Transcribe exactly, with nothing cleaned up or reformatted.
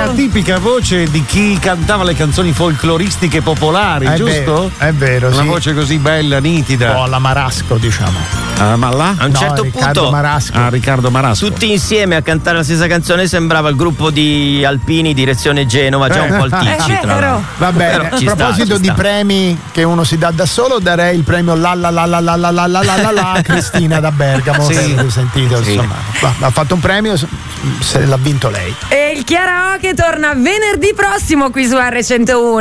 la tipica voce di chi cantava le canzoni folcloristiche popolari, è giusto? Vero, è vero, una sì. voce così bella, nitida. Un po' alla Marasco, diciamo. Ah, ma là? A un No, certo Riccardo punto Marasco. Ah, Riccardo Marasco. tutti insieme a cantare la stessa canzone sembrava il gruppo di Alpini direzione Genova, già un po' al ticci, È tra vero. l'altro. Va bene, Però a ci sta, proposito ci di sta. premi che uno si dà da solo, darei il premio la la la la la la la la la la la a Cristina da Bergamo. Sì. Avete sentito, Sì. insomma. Va, ha fatto un premio, se l'ha vinto lei. E il Karaoke torna venerdì prossimo qui su erre centouno.